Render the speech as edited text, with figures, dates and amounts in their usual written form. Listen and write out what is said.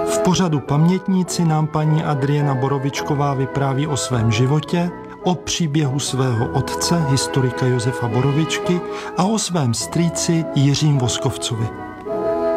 V pořadu Pamětníci nám paní Adriana Borovičková vypráví o svém životě, o příběhu svého otce, historika Josefa Borovičky, a o svém strýci Jiřím Voskovcovi.